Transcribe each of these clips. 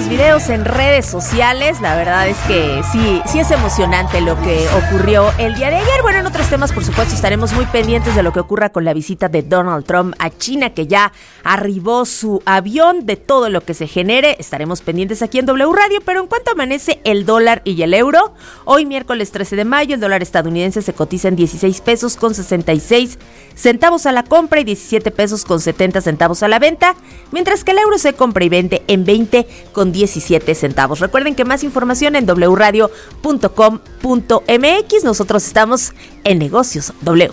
los videos en redes sociales. La verdad es que sí es emocionante lo que ocurrió el día de ayer. Bueno, en otros temas, por supuesto, estaremos muy pendientes de lo que ocurra con la visita de Donald Trump a China, que ya arribó su avión, de todo lo que se genere. Estaremos pendientes aquí en W Radio, pero en cuanto amanece el dólar y el euro, hoy miércoles 13 de mayo, el dólar estadounidense se cotiza en 16 pesos con 66 centavos a la compra y 17 pesos con 70 centavos a la venta, mientras que el euro se compra y vende en 20 con 17 centavos. Recuerden que más información en wradio.com.mx. Nosotros estamos en Negocios W.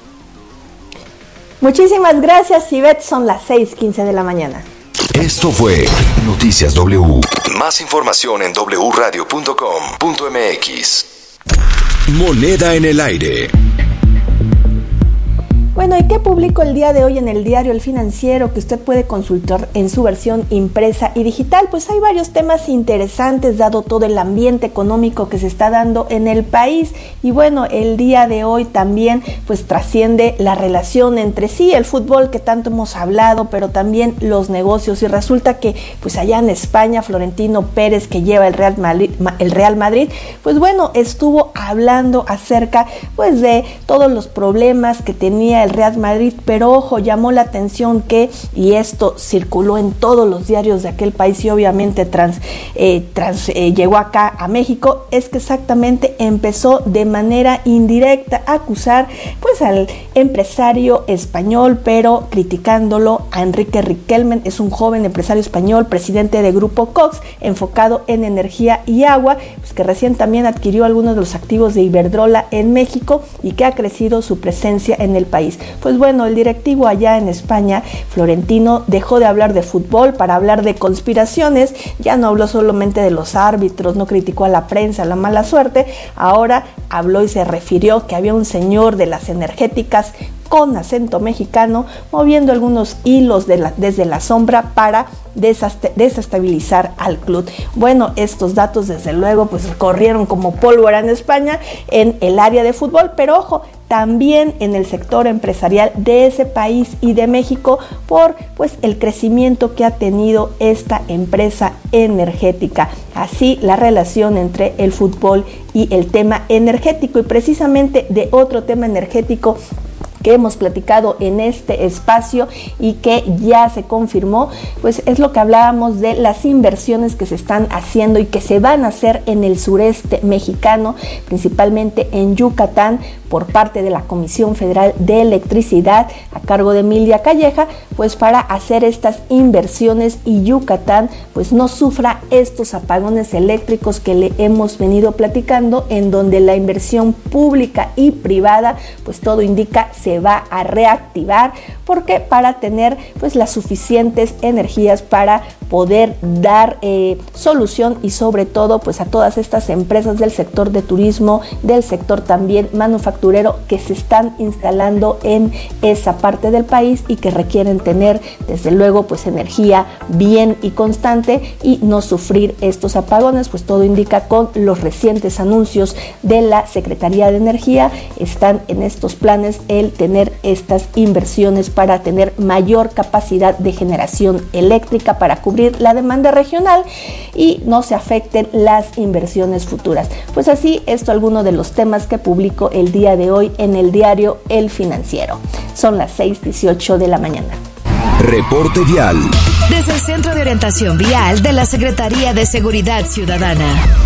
Muchísimas gracias, Ivette. Son las 6:15 de la mañana. Esto fue Noticias W. Más información en wradio.com.mx. Moneda en el aire. Bueno, ¿y qué publicó el día de hoy en el diario El Financiero que usted puede consultar en su versión impresa y digital? Pues hay varios temas interesantes dado todo el ambiente económico que se está dando en el país. Y bueno, el día de hoy también pues trasciende la relación entre sí, el fútbol que tanto hemos hablado, pero también los negocios. Y resulta que pues allá en España, Florentino Pérez, que lleva el Real Madrid, pues bueno, estuvo hablando acerca pues de todos los problemas que tenía el Real Madrid, pero ojo, llamó la atención que, y esto circuló en todos los diarios de aquel país y obviamente llegó acá a México, es que exactamente empezó de manera indirecta a acusar pues al empresario español, pero criticándolo a Enrique Riquelme. Es un joven empresario español, presidente de Grupo Cox, enfocado en energía y agua, pues que recién también adquirió algunos de los activos de Iberdrola en México y que ha crecido su presencia en el país. Pues bueno, el directivo allá en España, Florentino, dejó de hablar de fútbol para hablar de conspiraciones. Ya no habló solamente de los árbitros, no criticó a la prensa, la mala suerte. Ahora habló y se refirió que había un señor de las energéticas con acento mexicano moviendo algunos hilos desde la sombra para desestabilizar al club. Bueno, estos datos desde luego pues corrieron como pólvora en España en el área de fútbol, pero ojo, también en el sector empresarial de ese país y de México por pues el crecimiento que ha tenido esta empresa energética. Así la relación entre el fútbol y el tema energético, y precisamente de otro tema energético que hemos platicado en este espacio y que ya se confirmó, pues es lo que hablábamos de las inversiones que se están haciendo y que se van a hacer en el sureste mexicano, principalmente en Yucatán, por parte de la Comisión Federal de Electricidad a cargo de Emilia Calleja, pues para hacer estas inversiones y Yucatán pues no sufra estos apagones eléctricos que le hemos venido platicando, en donde la inversión pública y privada pues todo indica se va a reactivar, porque para tener pues las suficientes energías para poder dar solución y sobre todo pues a todas estas empresas del sector de turismo, del sector también manufacturero que se están instalando en esa parte del país y que requieren tener desde luego pues energía bien y constante y no sufrir estos apagones. Pues todo indica, con los recientes anuncios de la Secretaría de Energía, están en estos planes el tener estas inversiones para tener mayor capacidad de generación eléctrica para cubrir la demanda regional y no se afecten las inversiones futuras. Pues así, esto alguno de los temas que publicó el día de hoy en el diario El Financiero. Son las 6:18 de la mañana. Reporte vial. Desde el Centro de Orientación Vial de la Secretaría de Seguridad Ciudadana.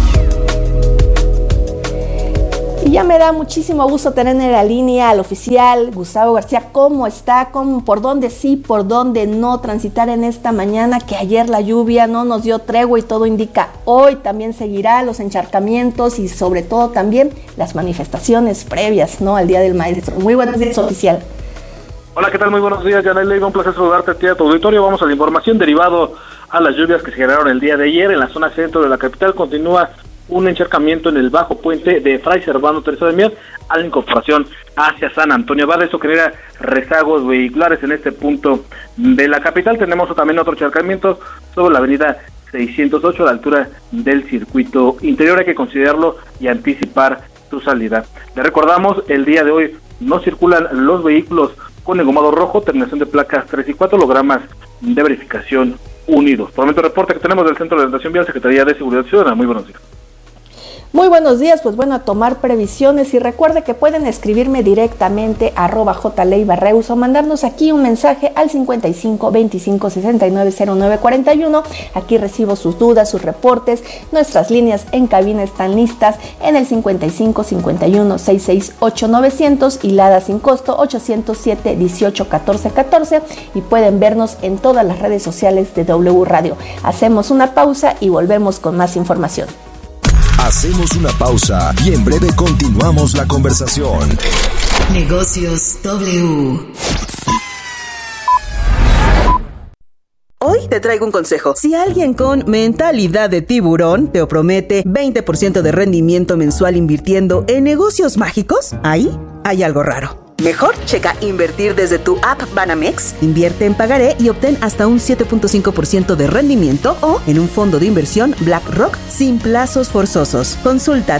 Y ya me da muchísimo gusto tener en la línea al oficial Gustavo García. ¿Cómo está? ¿Por dónde sí, por dónde no transitar en esta mañana? Que ayer la lluvia no nos dio tregua y todo indica hoy también seguirá los encharcamientos y sobre todo también las manifestaciones previas, ¿no?, al Día del Maestro. Muy buenos días, oficial. Hola, ¿qué tal? Muy buenos días, Yanel Leiva. Un placer saludarte a ti y a tu auditorio. Vamos a la información derivado a las lluvias que se generaron el día de ayer en la zona centro de la capital. Continúa un encharcamiento en el bajo puente de Fray Servando Teresa de Mier a la incorporación hacia San Antonio Abad. Eso genera rezagos vehiculares en este punto de la capital. Tenemos también otro encharcamiento sobre la avenida 608 a la altura del circuito interior. Hay que considerarlo y anticipar su salida. Le recordamos, el día de hoy no circulan los vehículos con engomado rojo, terminación de placas 3 y 4, logramas de verificación Unidos. Por el momento, reporte que tenemos del Centro de Orientación Vial, Secretaría de Seguridad Ciudadana. Muy buenos días. Muy buenos días, pues bueno, a tomar previsiones y recuerde que pueden escribirme directamente a @jleiva_reus o mandarnos aquí un mensaje al 55 25 69 09 41. Aquí recibo sus dudas, sus reportes. Nuestras líneas en cabina están listas en el 55 51 668 900 y LADA sin costo 807 18 14 14 y pueden vernos en todas las redes sociales de W Radio. Hacemos una pausa y volvemos con más información. Hacemos una pausa y en breve continuamos la conversación. Negocios W. Hoy te traigo un consejo. Si alguien con mentalidad de tiburón te promete 20% de rendimiento mensual invirtiendo en negocios mágicos, ahí hay algo raro. Mejor checa invertir desde tu app Banamex, invierte en pagaré y obtén hasta un 7.5% de rendimiento o en un fondo de inversión BlackRock sin plazos forzosos. Consulta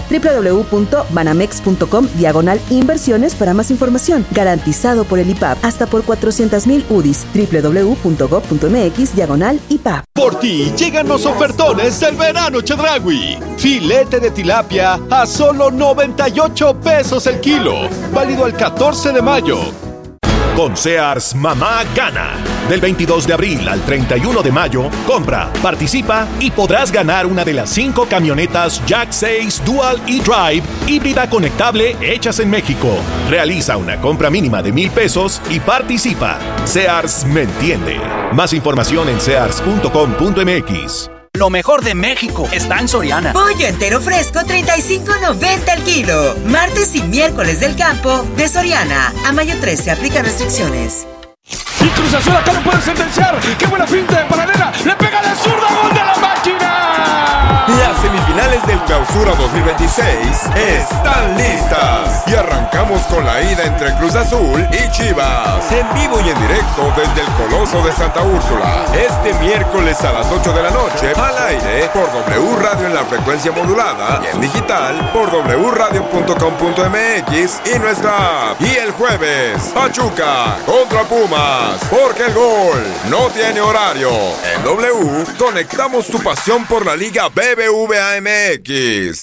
www.banamex.com/inversiones para más información. Garantizado por el IPAB hasta por 400,000 UDIs. www.gov.mx/IPAB. Por ti llegan los ofertones del verano Chedraui. Filete de tilapia a solo 98 pesos el kilo. Válido al 14 de mayo. Con Sears Mamá Gana. Del 22 de abril al 31 de mayo, compra, participa y podrás ganar una de las 5 camionetas Jack 6 Dual e-Drive híbrida conectable hechas en México. Realiza una compra mínima de 1,000 pesos y participa. Sears me entiende. Más información en sears.com.mx. Lo mejor de México está en Soriana. Pollo entero fresco, $35.90 el kilo. Martes y miércoles del campo de Soriana. A mayo 13 aplica restricciones. Y Cruz Azul acá no puede sentenciar. ¡Qué buena finta de paralela! ¡Le pega de zurda! ¡Gol de la máquina! Las semifinales del Clausura 2026 están listas. Y arrancamos con la ida entre Cruz Azul y Chivas. En vivo y en directo desde el Coloso de Santa Úrsula. Este miércoles a las 8 de la noche, al aire por W Radio en la frecuencia modulada y en digital por wradio.com.mx y nuestra app. Y el jueves, Pachuca contra Pumas, porque el gol no tiene horario. En W, conectamos tu pasión por la Liga BBVA MX.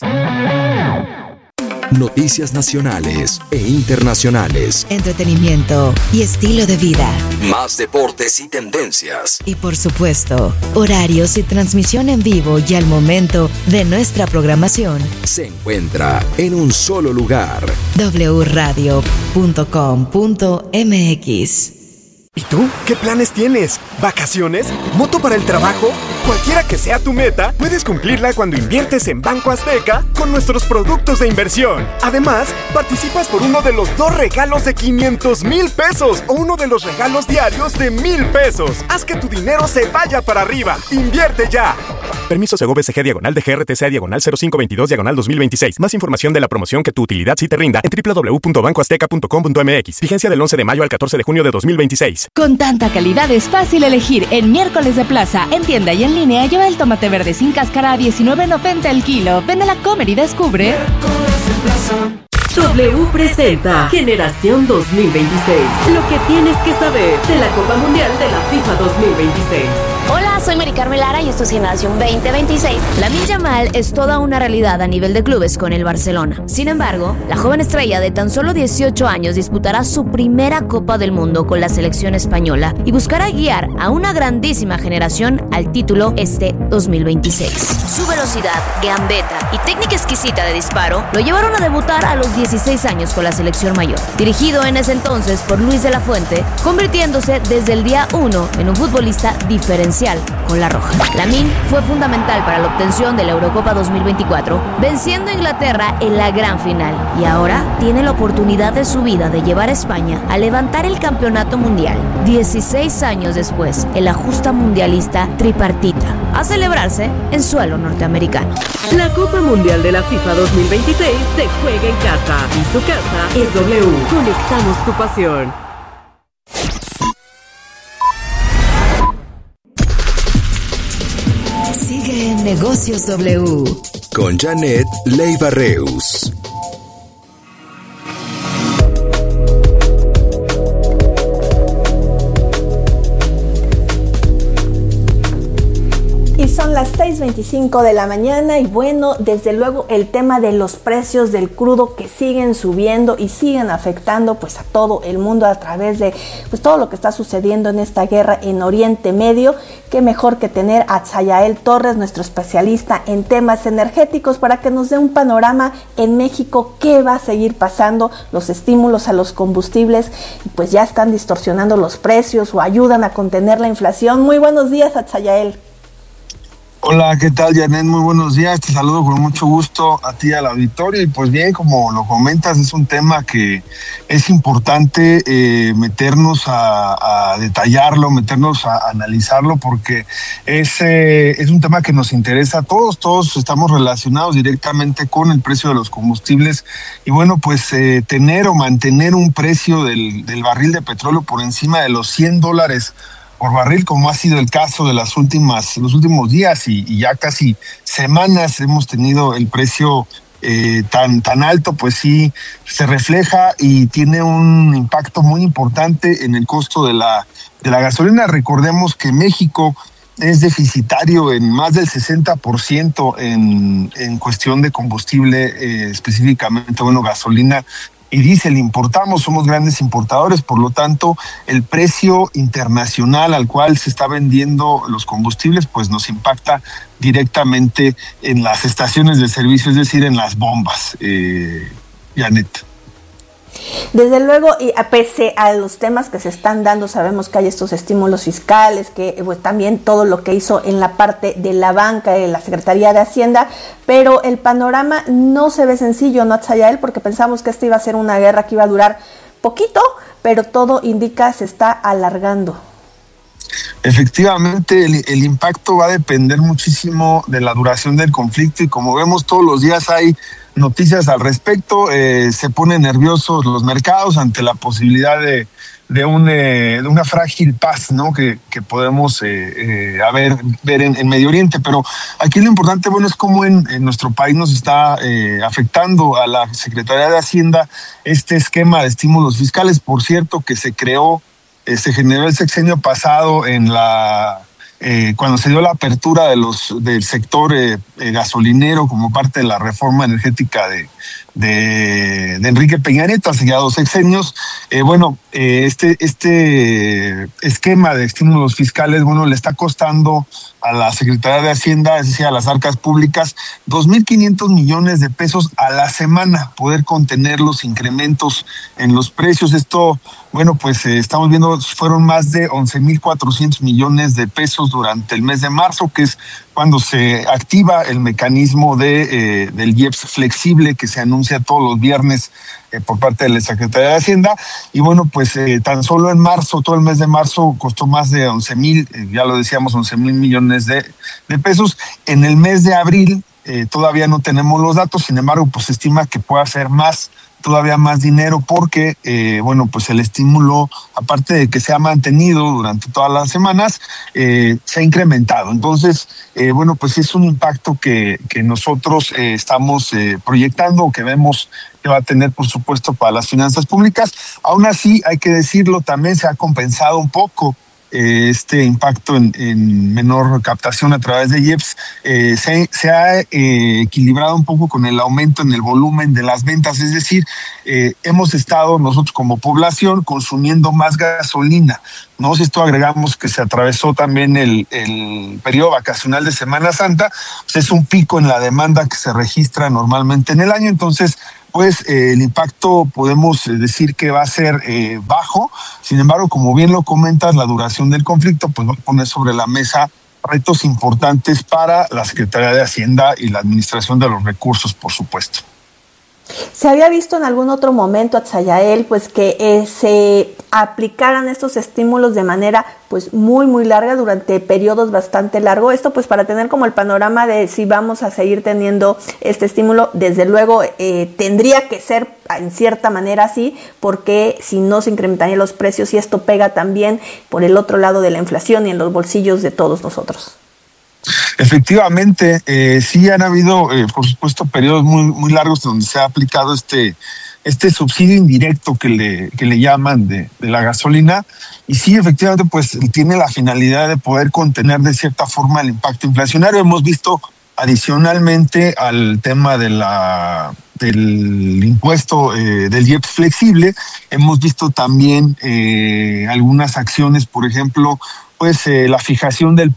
Noticias nacionales e internacionales. Entretenimiento y estilo de vida. Más deportes y tendencias. Y por supuesto, horarios y transmisión en vivo y al momento de nuestra programación. Se encuentra en un solo lugar. wradio.com.mx. ¿Y tú? ¿Qué planes tienes? ¿Vacaciones? ¿Moto para el trabajo? Cualquiera que sea tu meta, puedes cumplirla cuando inviertes en Banco Azteca con nuestros productos de inversión. Además, participas por uno de los 2 regalos de 500,000 pesos o uno de los regalos diarios de 1,000 pesos. Haz que tu dinero se vaya para arriba. ¡Invierte ya! Permiso Segov SG/DGRTC/0522/2026. Más información de la promoción que tu utilidad sí te rinda en www.bancoazteca.com.mx. Vigencia del 11 de mayo al 14 de junio de 2026. Con tanta calidad es fácil elegir. En miércoles de plaza, en tienda y en línea, lleva el tomate verde sin cáscara a $19.90 el kilo. Ven a la Comer y descubre. W presenta Generación 2026. Lo que tienes que saber de la Copa Mundial de la FIFA 2026. Hola, soy Mari Carmen Lara y esto es Generación 2026. Lamine Yamal es toda una realidad a nivel de clubes con el Barcelona. Sin embargo, la joven estrella de tan solo 18 años disputará su primera Copa del Mundo con la selección española y buscará guiar a una grandísima generación al título este 2026. Su velocidad, gambeta y técnica exquisita de disparo lo llevaron a debutar a los 16 años con la selección mayor. Dirigido en ese entonces por Luis de la Fuente, convirtiéndose desde el día 1 en un futbolista diferencial con la roja. Lamine fue fundamental para la obtención de la Eurocopa 2024, venciendo a Inglaterra en la gran final, y ahora tiene la oportunidad de su vida de llevar a España a levantar el campeonato mundial 16 años después en la justa mundialista tripartita, a celebrarse en suelo norteamericano. La Copa Mundial de la FIFA 2026 se juega en casa y su casa es W. Conectamos tu pasión. Sigue en Negocios W con Janet Leiva Reus. son las 6:25 de la mañana y bueno, desde luego el tema de los precios del crudo que siguen subiendo y siguen afectando pues a todo el mundo a través de pues todo lo que está sucediendo en esta guerra en Oriente Medio. Qué mejor que tener a Tsayael Torres, nuestro especialista en temas energéticos, para que nos dé un panorama en México, qué va a seguir pasando, los estímulos a los combustibles pues ya están distorsionando los precios o ayudan a contener la inflación. Muy buenos días, a Tsayael. Hola, ¿qué tal, Janet? Muy buenos días, te saludo con mucho gusto a ti, al auditorio, y pues bien, como lo comentas, es un tema que es importante meternos a detallarlo, meternos a analizarlo, porque es un tema que nos interesa a todos estamos relacionados directamente con el precio de los combustibles, y bueno, pues tener o mantener un precio del barril de petróleo por encima de los $100 por barril, como ha sido el caso de los últimos días y ya casi semanas hemos tenido el precio tan alto, pues sí se refleja y tiene un impacto muy importante en el costo de la gasolina. Recordemos que México es deficitario en más del 60% en cuestión de combustible, específicamente, gasolina y diésel. Somos grandes importadores, por lo tanto, el precio internacional al cual se está vendiendo los combustibles, pues nos impacta directamente en las estaciones de servicio, es decir, en las bombas, Janet. Desde luego, y pese a los temas que se están dando, sabemos que hay estos estímulos fiscales, que pues, también todo lo que hizo en la parte de la banca, de la Secretaría de Hacienda, pero el panorama no se ve sencillo, ¿no, Tsayael? Porque pensamos que esta iba a ser una guerra que iba a durar poquito, pero todo indica se está alargando. Efectivamente, el impacto va a depender muchísimo de la duración del conflicto, y como vemos todos los días hay noticias al respecto. Se ponen nerviosos los mercados ante la posibilidad de una frágil paz, ¿no? que podemos ver en Medio Oriente. Pero aquí lo importante, es cómo en nuestro país nos está afectando a la Secretaría de Hacienda este esquema de estímulos fiscales. Por cierto, que se generó el sexenio pasado cuando se dio la apertura del sector gasolinero como parte de la reforma energética de Enrique Peña Nieto hace ya 2 sexenios. Este esquema de estímulos fiscales, le está costando a la Secretaría de Hacienda, es decir, a las arcas públicas, 2.500 millones de pesos a la semana, poder contener los incrementos en los precios. Esto, estamos viendo, fueron más de 11.400 millones de pesos durante el mes de marzo, que es cuando se activa el mecanismo del IEPS flexible que se anuncia todos los viernes por parte de la Secretaría de Hacienda. Y tan solo en marzo, todo el mes de marzo, costó más de 11.000, ya lo decíamos, 11.000 millones de pesos. En el mes de abril todavía no tenemos los datos, sin embargo, se estima que pueda ser todavía más dinero, porque el estímulo, aparte de que se ha mantenido durante todas las semanas, se ha incrementado. Entonces, es un impacto que nosotros estamos proyectando, que vemos que va a tener, por supuesto, para las finanzas públicas. Aún así, hay que decirlo, también se ha compensado un poco este impacto en menor captación a través de IEPS. Se ha equilibrado un poco con el aumento en el volumen de las ventas, es decir, hemos estado nosotros como población consumiendo más gasolina, ¿no? Si esto agregamos que se atravesó también el periodo vacacional de Semana Santa, es un pico en la demanda que se registra normalmente en el año. Entonces, el impacto podemos decir que va a ser bajo. Sin embargo, como bien lo comentas, la duración del conflicto va a poner sobre la mesa retos importantes para la Secretaría de Hacienda y la administración de los recursos, por supuesto. ¿Se había visto en algún otro momento, Tsayael, que se aplicaran estos estímulos de manera muy, muy larga, durante periodos bastante largos? Esto para tener como el panorama de si vamos a seguir teniendo este estímulo. Desde luego tendría que ser en cierta manera así, porque si no se incrementarían los precios, y esto pega también por el otro lado de la inflación y en los bolsillos de todos nosotros. Efectivamente, sí han habido, por supuesto, periodos muy, muy largos donde se ha aplicado este este subsidio indirecto que le llaman de la gasolina, y sí, efectivamente, pues tiene la finalidad de poder contener de cierta forma el impacto inflacionario. Hemos visto adicionalmente al tema del impuesto del IEPS flexible, hemos visto también algunas acciones, por ejemplo, pues la fijación del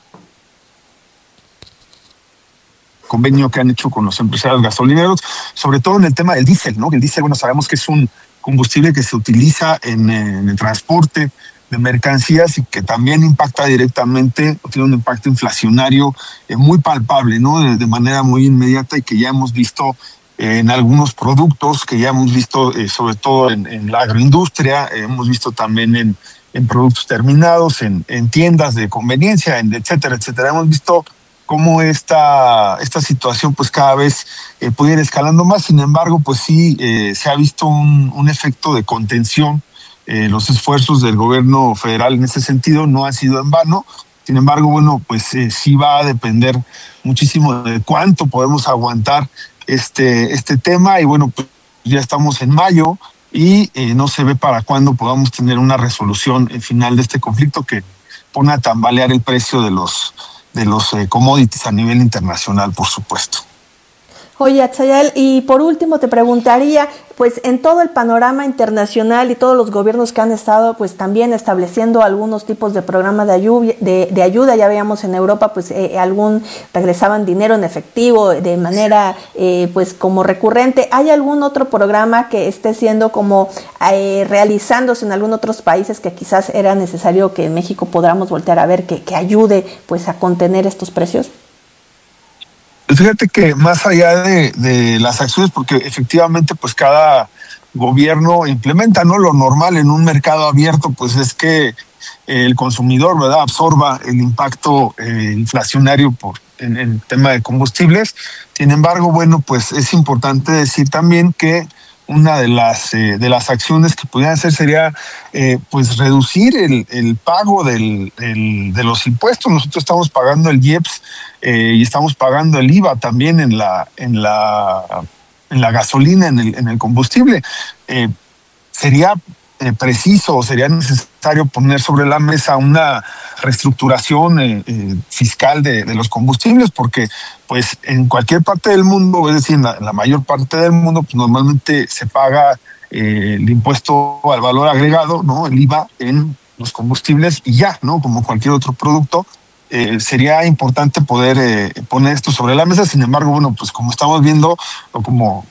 convenio que han hecho con los empresarios gasolineros, sobre todo en el tema del diésel, ¿no? El diésel, bueno, sabemos que es un combustible que se utiliza en el transporte de mercancías y que también impacta directamente, tiene un impacto inflacionario muy palpable, ¿no? De manera muy inmediata, y que ya hemos visto en algunos productos, que ya hemos visto sobre todo en la agroindustria, hemos visto también en productos terminados, en tiendas de conveniencia, etcétera, etcétera. Hemos visto cómo esta situación pues cada vez puede ir escalando más. Sin embargo, pues sí se ha visto un efecto de contención. Los esfuerzos del gobierno federal en ese sentido no han sido en vano. Sin embargo, bueno, pues sí va a depender muchísimo de cuánto podemos aguantar este tema. Y bueno, pues ya estamos en mayo y no se ve para cuándo podamos tener una resolución final de este conflicto que pone a tambalear el precio de los commodities a nivel internacional, por supuesto. Oye, Atzayal, y por último te preguntaría, pues en todo el panorama internacional y todos los gobiernos que han estado pues también estableciendo algunos tipos de programas de ayuda, ya veíamos en Europa pues regresaban dinero en efectivo de manera pues como recurrente. ¿Hay algún otro programa que esté siendo como realizándose en algunos otros países que quizás era necesario que en México podamos voltear a ver que ayude pues a contener estos precios? Fíjate que más allá de las acciones, porque efectivamente pues cada gobierno implementa, ¿no? Lo normal en un mercado abierto pues es que el consumidor, ¿verdad?, absorba el impacto inflacionario en el tema de combustibles. Sin embargo, bueno, pues es importante decir también que una de las acciones que pudieran hacer sería pues reducir el pago de los impuestos. Nosotros estamos pagando el IEPS y estamos pagando el IVA también en la gasolina, en el combustible. Sería preciso o sería necesario poner sobre la mesa una reestructuración fiscal de los combustibles, porque pues en cualquier parte del mundo, es decir, en la mayor parte del mundo, pues normalmente se paga el impuesto al valor agregado, ¿no? El IVA en los combustibles y ya, ¿no? Como cualquier otro producto. Sería importante poder poner esto sobre la mesa. Sin embargo, bueno, pues como estamos viendo, o como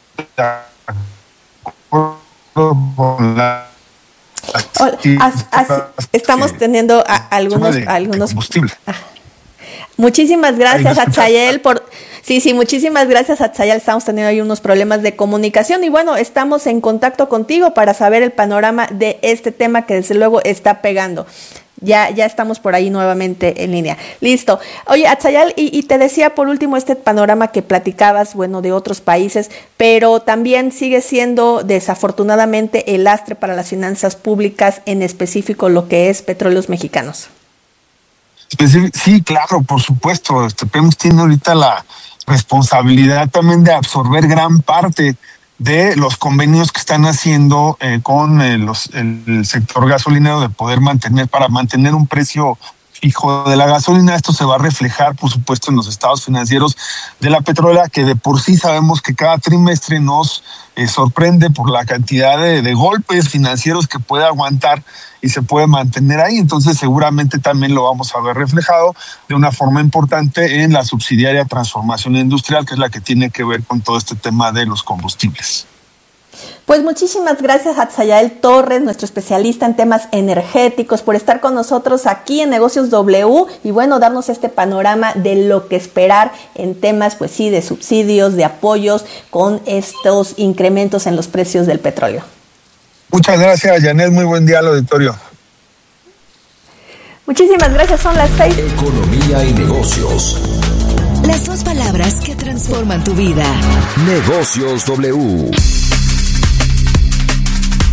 estamos teniendo algunos combustible. Muchísimas gracias, Atzayal, muchísimas gracias, Atzayal. Estamos teniendo ahí unos problemas de comunicación y bueno, estamos en contacto contigo para saber el panorama de este tema que desde luego está pegando. Ya estamos por ahí nuevamente en línea. Listo. Oye, Atzayal, y te decía por último este panorama que platicabas, bueno, de otros países, pero también sigue siendo desafortunadamente el lastre para las finanzas públicas, en específico lo que es Petróleos Mexicanos. Sí, claro, por supuesto. Pemex tiene ahorita la responsabilidad también de absorber gran parte de los convenios que están haciendo con el sector gasolinero, de poder mantener un precio fijo de la gasolina. Esto se va a reflejar, por supuesto, en los estados financieros de la petrolera, que de por sí sabemos que cada trimestre nos sorprende por la cantidad de golpes financieros que puede aguantar y se puede mantener ahí. Entonces seguramente también lo vamos a ver reflejado de una forma importante en la subsidiaria Transformación Industrial, que es la que tiene que ver con todo este tema de los combustibles. Pues muchísimas gracias a Atzayal Torres, nuestro especialista en temas energéticos, por estar con nosotros aquí en Negocios W y bueno, darnos este panorama de lo que esperar en temas, pues sí, de subsidios, de apoyos con estos incrementos en los precios del petróleo. Muchas gracias, Janet. Muy buen día al auditorio. Muchísimas gracias. Son las 6. Economía y negocios. Las dos palabras que transforman tu vida. Negocios W.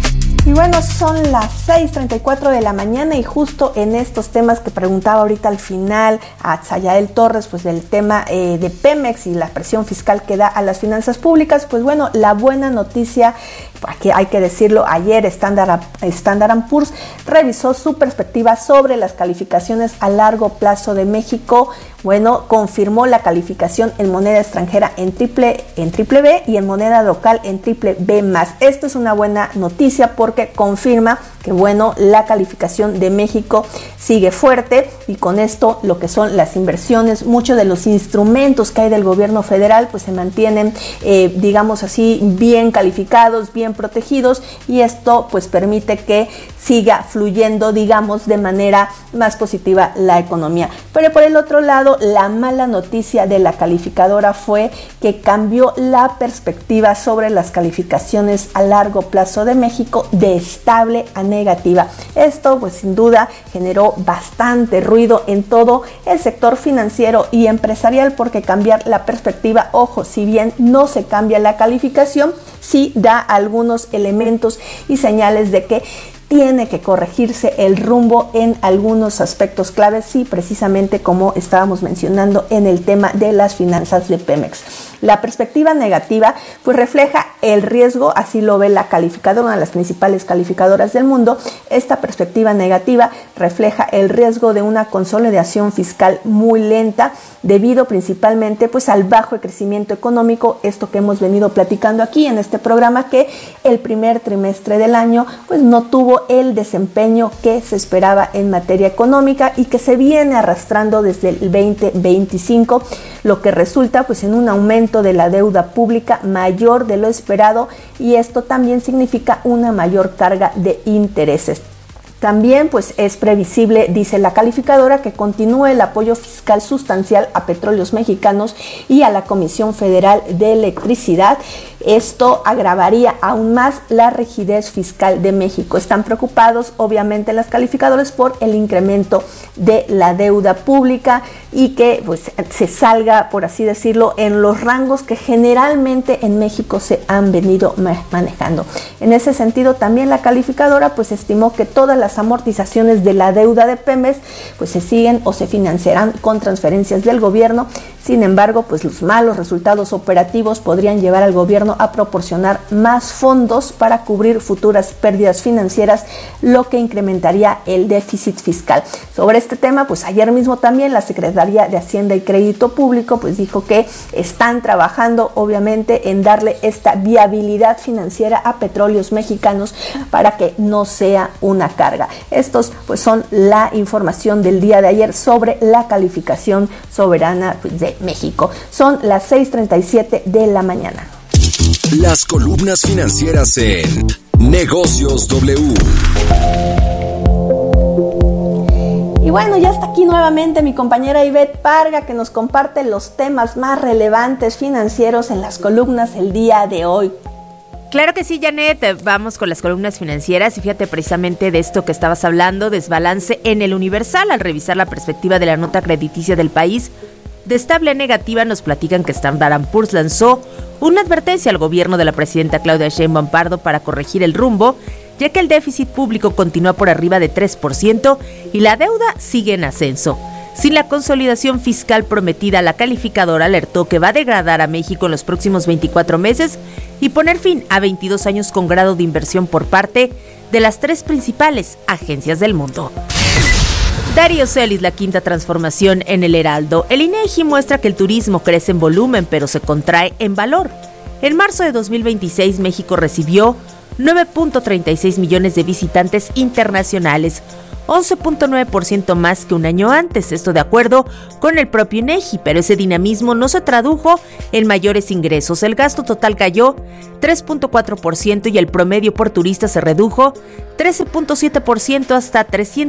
Y bueno, son las 6:34 de la mañana y justo en estos temas que preguntaba ahorita al final a Tsayael Torres, pues del tema de Pemex y la presión fiscal que da a las finanzas públicas, pues bueno, la buena noticia, aquí hay que decirlo, ayer Standard & Poor's revisó su perspectiva sobre las calificaciones a largo plazo de México. Bueno, confirmó la calificación en moneda extranjera en triple B y en moneda local en triple B+. Esto es una buena noticia porque confirma que, bueno, la calificación de México sigue fuerte y con esto lo que son las inversiones, muchos de los instrumentos que hay del gobierno federal, pues se mantienen, digamos así, bien calificados, bien protegidos, y esto pues permite que siga fluyendo, digamos, de manera más positiva la economía. Pero por el otro lado, la mala noticia de la calificadora fue que cambió la perspectiva sobre las calificaciones a largo plazo de México de estable a negativa. Esto pues sin duda generó bastante ruido en todo el sector financiero y empresarial, porque cambiar la perspectiva, ojo, si bien no se cambia la calificación, sí da algunos elementos y señales de que tiene que corregirse el rumbo en algunos aspectos claves, sí, precisamente como estábamos mencionando en el tema de las finanzas de Pemex. La perspectiva negativa pues refleja el riesgo, así lo ve la calificadora, una de las principales calificadoras del mundo. Esta perspectiva negativa refleja el riesgo de una consolidación fiscal muy lenta, debido principalmente pues al bajo crecimiento económico, esto que hemos venido platicando aquí en este programa, que el primer trimestre del año pues no tuvo el desempeño que se esperaba en materia económica y que se viene arrastrando desde el 2025, lo que resulta pues en un aumento de la deuda pública mayor de lo esperado, y esto también significa una mayor carga de intereses. También pues es previsible, dice la calificadora, que continúe el apoyo fiscal sustancial a Petróleos Mexicanos y a la Comisión Federal de Electricidad. Esto agravaría aún más la rigidez fiscal de México. Están preocupados obviamente las calificadoras por el incremento de la deuda pública y que pues se salga, por así decirlo, en los rangos que generalmente en México se han venido manejando. En ese sentido también la calificadora pues estimó que todas las amortizaciones de la deuda de Pemex pues se siguen o se financiarán con transferencias del gobierno. Sin embargo, pues los malos resultados operativos podrían llevar al gobierno a proporcionar más fondos para cubrir futuras pérdidas financieras, lo que incrementaría el déficit fiscal. Sobre este tema, pues ayer mismo también la Secretaría de Hacienda y Crédito Público pues dijo que están trabajando obviamente en darle esta viabilidad financiera a Petróleos Mexicanos para que no sea una carga. Estos pues son la información del día de ayer sobre la calificación soberana de México. Son las 6:37 de la mañana. Las columnas financieras en Negocios W. Y bueno, ya está aquí nuevamente mi compañera Ivette Parga, que nos comparte los temas más relevantes financieros en las columnas el día de hoy. Claro que sí, Janet, vamos con las columnas financieras y fíjate precisamente de esto que estabas hablando, desbalance en el Universal. Al revisar la perspectiva de la nota crediticia del país, de estable a negativa, nos platican que Standard & Poor's lanzó una advertencia al gobierno de la presidenta Claudia Sheinbaum Pardo para corregir el rumbo, ya que el déficit público continúa por arriba de 3% y la deuda sigue en ascenso. Sin la consolidación fiscal prometida, la calificadora alertó que va a degradar a México en los próximos 24 meses y poner fin a 22 años con grado de inversión por parte de las 3 principales agencias del mundo. Darío Celis, la quinta transformación en el Heraldo. El INEGI muestra que el turismo crece en volumen, pero se contrae en valor. En marzo de 2026, México recibió 9.36 millones de visitantes internacionales, 11.9% más que un año antes, esto de acuerdo con el propio INEGI, pero ese dinamismo no se tradujo en mayores ingresos. El gasto total cayó 3.4% y el promedio por turista se redujo 13.7% hasta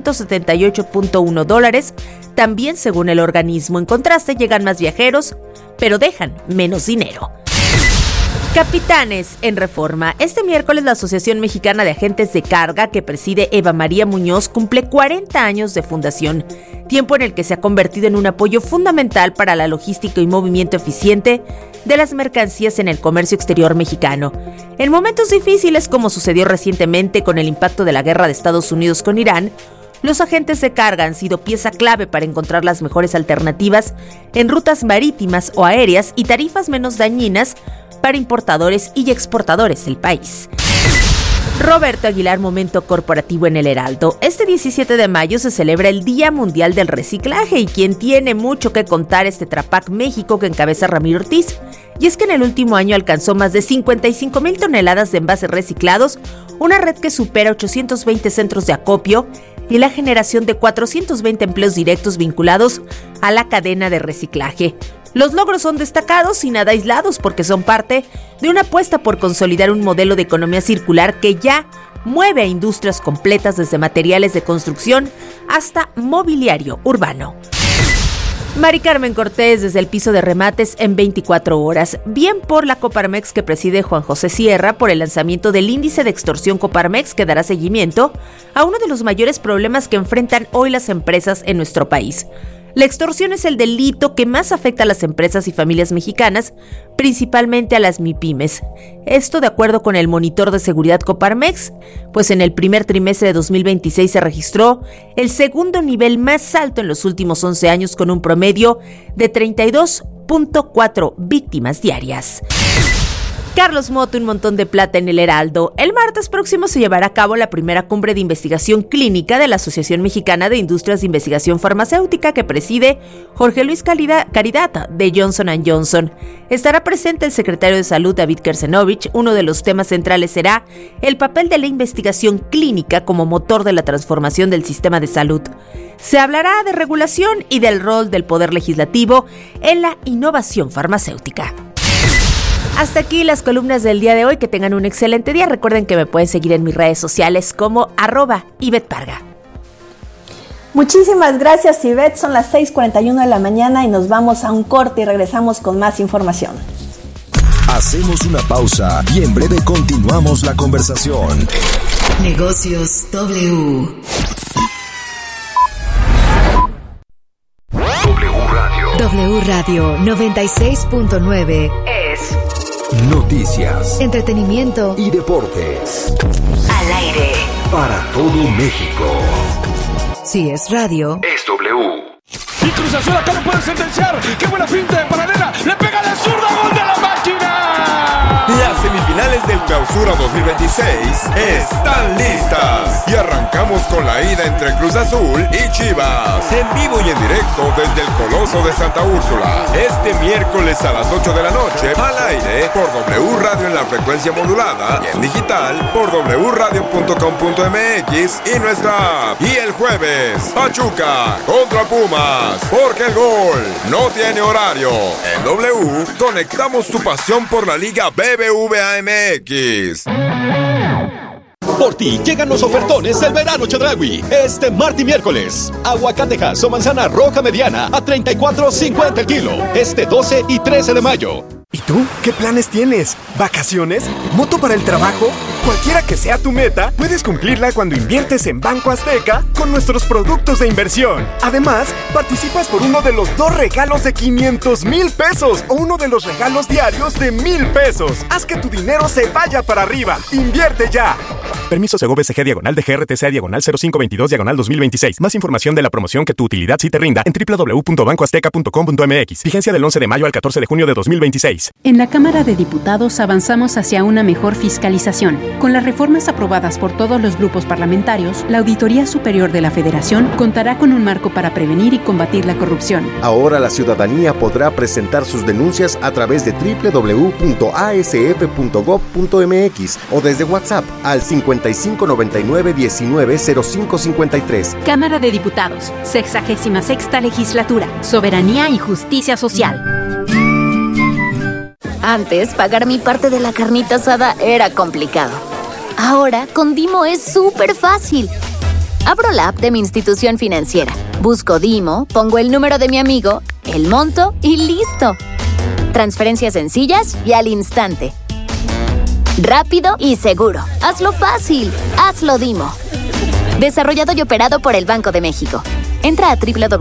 $378.1, también según el organismo. En contraste, llegan más viajeros, pero dejan menos dinero. Capitanes en Reforma. Este miércoles la Asociación Mexicana de Agentes de Carga, que preside Eva María Muñoz, cumple 40 años de fundación, tiempo en el que se ha convertido en un apoyo fundamental para la logística y movimiento eficiente de las mercancías en el comercio exterior mexicano. En momentos difíciles, como sucedió recientemente con el impacto de la guerra de Estados Unidos con Irán, los agentes de carga han sido pieza clave para encontrar las mejores alternativas en rutas marítimas o aéreas y tarifas menos dañinas para importadores y exportadores del país. Roberto Aguilar, momento corporativo en el Heraldo. Este 17 de mayo se celebra el Día Mundial del Reciclaje y quien tiene mucho que contar es Tetrapac México, que encabeza Ramiro Ortiz. Y es que en el último año alcanzó más de 55,000 toneladas de envases reciclados, una red que supera 820 centros de acopio y la generación de 420 empleos directos vinculados a la cadena de reciclaje. Los logros son destacados y nada aislados porque son parte de una apuesta por consolidar un modelo de economía circular que ya mueve a industrias completas desde materiales de construcción hasta mobiliario urbano. Mari Carmen Cortés desde el piso de remates en 24 horas. Bien por la Coparmex que preside Juan José Sierra por el lanzamiento del índice de extorsión Coparmex que dará seguimiento a uno de los mayores problemas que enfrentan hoy las empresas en nuestro país. La extorsión es el delito que más afecta a las empresas y familias mexicanas, principalmente a las MIPYMES. Esto de acuerdo con el monitor de seguridad Coparmex, pues en el primer trimestre de 2026 se registró el segundo nivel más alto en los últimos 11 años con un promedio de 32.4 víctimas diarias. Carlos Moto, un montón de plata en el Heraldo. El martes próximo se llevará a cabo la primera cumbre de investigación clínica de la Asociación Mexicana de Industrias de Investigación Farmacéutica que preside Jorge Luis Caridad de Johnson & Johnson. Estará presente el secretario de Salud David Kersenovich. Uno de los temas centrales será el papel de la investigación clínica como motor de la transformación del sistema de salud. Se hablará de regulación y del rol del Poder Legislativo en la innovación farmacéutica. Hasta aquí las columnas del día de hoy. Que tengan un excelente día. Recuerden que me pueden seguir en mis redes sociales como @IvetParga. Muchísimas gracias, Ivette. Son las 6:41 de la mañana y nos vamos a un corte y regresamos con más información. Hacemos una pausa y en breve continuamos la conversación. Negocios W. W Radio 96.9 es noticias, entretenimiento y deportes. Al aire Para todo México. Si es radio, es W. Y Cruz Azul acá no puede sentenciar. ¡Qué buena finta de paralela! ¡Le pega de zurda! ¡Gol de la máquina! Las semifinales del Clausura 2026 están listas y arrancamos con la ida entre Cruz Azul y Chivas, en vivo y en directo desde el Coloso de Santa Úrsula, este miércoles a las 8 de la noche, al aire por W Radio en la frecuencia modulada y en digital por wradio.com.mx y nuestra app. Y el jueves, Pachuca contra Pumas, porque el gol no tiene horario. En W conectamos tu pasión por la Liga BBVA MX. Por ti llegan los ofertones del verano Chedraui. Este martes y miércoles. Aguacatejas o manzana roja mediana a $34.50 el kilo. Este 12 y 13 de mayo. ¿Y tú? ¿Qué planes tienes? ¿Vacaciones? ¿Moto para el trabajo? Cualquiera que sea tu meta, puedes cumplirla cuando inviertes en Banco Azteca con nuestros productos de inversión. Además, participas por uno de los 2 regalos de 500,000 pesos o uno de los regalos diarios de 1,000 pesos. Haz que tu dinero se vaya para arriba. ¡Invierte ya! Permiso Segov SG /DGRTC/0522/2026. Más información de la promoción que tu utilidad sí te rinda en www.bancoazteca.com.mx. Vigencia del 11 de mayo al 14 de junio de 2026. En la Cámara de Diputados avanzamos hacia una mejor fiscalización. Con las reformas aprobadas por todos los grupos parlamentarios, la Auditoría Superior de la Federación contará con un marco para prevenir y combatir la corrupción. Ahora la ciudadanía podrá presentar sus denuncias a través de www.asf.gov.mx o desde WhatsApp al 5599-190553. Cámara de Diputados, 66ª Legislatura, Soberanía y Justicia Social. Antes, pagar mi parte de la carnita asada era complicado. Ahora, con Dimo es súper fácil. Abro la app de mi institución financiera, busco Dimo, pongo el número de mi amigo, el monto y listo. Transferencias sencillas y al instante. Rápido y seguro. Hazlo fácil. Hazlo Dimo. Desarrollado y operado por el Banco de México. Entra a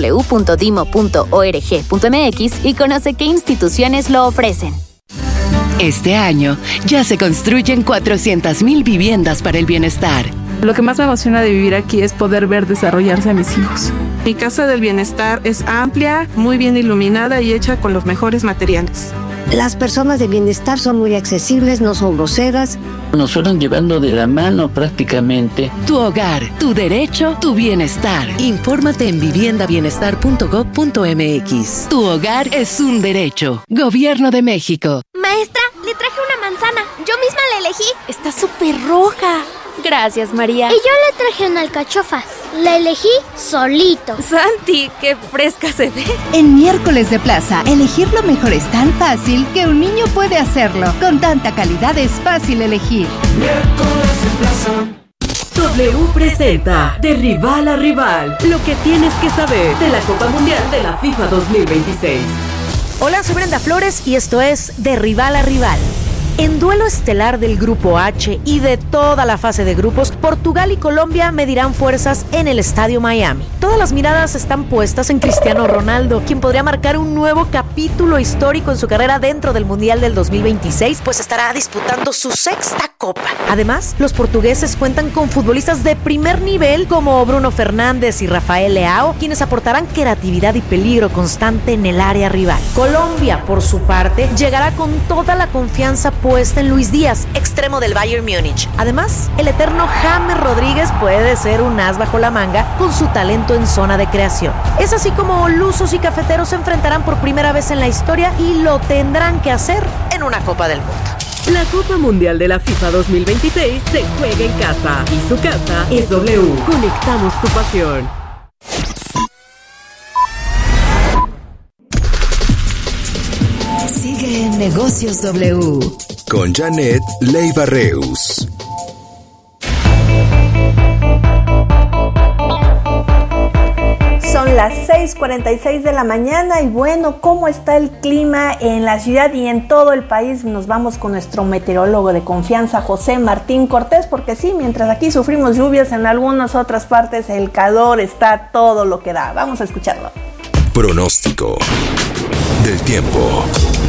www.dimo.org.mx y conoce qué instituciones lo ofrecen. Este año ya se construyen 400,000 viviendas para el bienestar. Lo que más me emociona de vivir aquí es poder ver desarrollarse a mis hijos. Mi casa del bienestar es amplia, muy bien iluminada y hecha con los mejores materiales. Las personas de bienestar son muy accesibles, no son groseras. Nos fueron llevando de la mano prácticamente. Tu hogar, tu derecho, tu bienestar. Infórmate en viviendabienestar.gov.mx. Tu hogar es un derecho. Gobierno de México. Maestra, le traje una manzana. Yo misma la elegí. Está súper roja. Gracias, María. Y yo le traje una alcachofa. La elegí solito. Santi, qué fresca se ve. En Miércoles de Plaza, elegir lo mejor es tan fácil que un niño puede hacerlo. Con tanta calidad es fácil elegir. Miércoles de Plaza. W presenta de rival a rival, lo que tienes que saber de la Copa Mundial de la FIFA 2026. Hola, soy Brenda Flores y esto es De Rival a Rival. En duelo estelar del Grupo H y de toda la fase de grupos, Portugal y Colombia medirán fuerzas en el Estadio Miami. Todas las miradas están puestas en Cristiano Ronaldo, quien podría marcar un nuevo capítulo histórico en su carrera dentro del Mundial del 2026, pues estará disputando su sexta Copa. Además, los portugueses cuentan con futbolistas de primer nivel como Bruno Fernández y Rafael Leao, quienes aportarán creatividad y peligro constante en el área rival. Colombia, por su parte, llegará con toda la confianza puesta en Luis Díaz, extremo del Bayern Múnich. Además, el eterno James Rodríguez puede ser un as bajo la manga con su talento en zona de creación. Es así como lusos y cafeteros se enfrentarán por primera vez en la historia y lo tendrán que hacer en una Copa del Mundo. La Copa Mundial de la FIFA 2026 se juega en casa y su casa es W. Conectamos tu pasión. Sigue en Negocios W. Con Janet Leiva Reus. Son las 6:46 de la mañana y bueno, ¿cómo está el clima en la ciudad y en todo el país? Nos vamos con nuestro meteorólogo de confianza, José Martín Cortés, porque sí, mientras aquí sufrimos lluvias, en algunas otras partes el calor está todo lo que da. Vamos a escucharlo. Pronóstico del tiempo.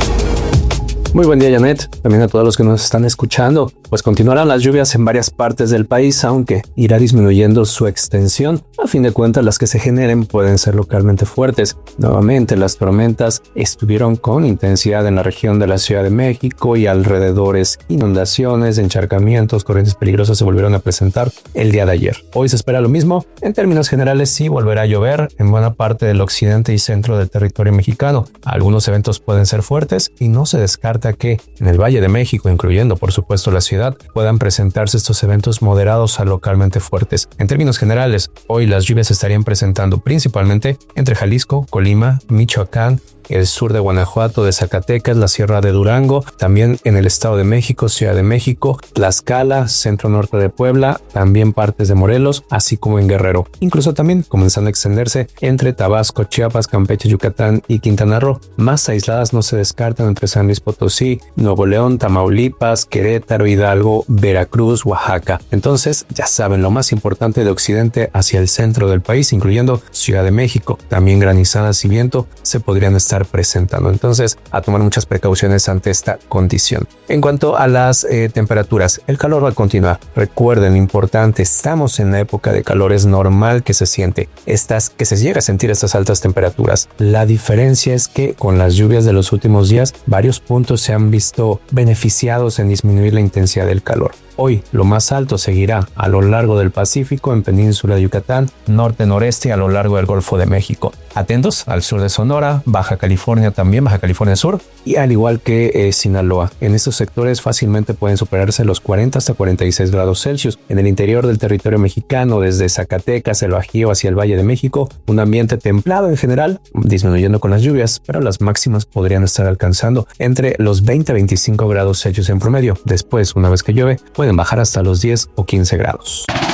Muy buen día, Janet. También a todos los que nos están escuchando. Pues continuarán las lluvias en varias partes del país, aunque irá disminuyendo su extensión. A fin de cuentas, las que se generen pueden ser localmente fuertes. Nuevamente, las tormentas estuvieron con intensidad en la región de la Ciudad de México y alrededores. Inundaciones, encharcamientos, corrientes peligrosas se volvieron a presentar el día de ayer. Hoy se espera lo mismo. En términos generales, sí volverá a llover en buena parte del occidente y centro del territorio mexicano. Algunos eventos pueden ser fuertes y no se descarta que en el Valle de México, incluyendo por supuesto la ciudad, puedan presentarse estos eventos moderados a localmente fuertes. En términos generales, hoy las lluvias se estarían presentando principalmente entre Jalisco, Colima, Michoacán, el sur de Guanajuato, de Zacatecas, la Sierra de Durango, también en el Estado de México, Ciudad de México, Tlaxcala, centro norte de Puebla, también partes de Morelos, así como en Guerrero. Incluso también comenzando a extenderse entre Tabasco, Chiapas, Campeche, Yucatán y Quintana Roo. Más aisladas no se descartan entre San Luis Potosí, Nuevo León, Tamaulipas, Querétaro, Hidalgo, Veracruz, Oaxaca. Entonces, ya saben, lo más importante de occidente hacia el centro del país, incluyendo Ciudad de México, también granizadas y viento se podrían estar presentando. Entonces, a tomar muchas precauciones ante esta condición. En cuanto a las temperaturas, el calor va a continuar. Recuerden, lo importante, estamos en la época de calor, es normal que se siente que se llega a sentir estas altas temperaturas. La diferencia es que con las lluvias de los últimos días, varios puntos se han visto beneficiados en disminuir la intensidad del calor. Hoy lo más alto seguirá a lo largo del Pacífico, en Península de Yucatán, norte-noreste y a lo largo del Golfo de México. Atentos al sur de Sonora, Baja California también, Baja California Sur, y al igual que Sinaloa. En estos sectores fácilmente pueden superarse los 40 hasta 46 grados Celsius. En el interior del territorio mexicano, desde Zacatecas, el Bajío hacia el Valle de México, un ambiente templado en general, disminuyendo con las lluvias, pero las máximas podrían estar alcanzando entre los 20 a 25 grados Celsius en promedio. Después, una vez que llueve, pueden bajar hasta los 10 o 15 grados.